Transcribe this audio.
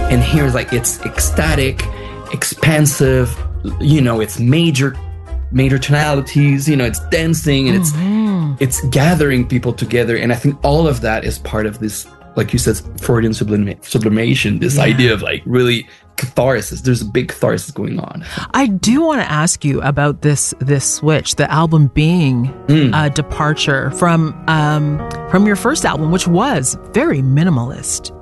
And here's like, it's ecstatic, expansive, you know, it's major tonalities, you know, it's dancing, and it's gathering people together. And I think all of that is part of this, like you said, Freudian sublimation, this idea of like really catharsis. There's a big catharsis going on. I do want to ask you about this switch, the album being a departure from your first album, which was very minimalist.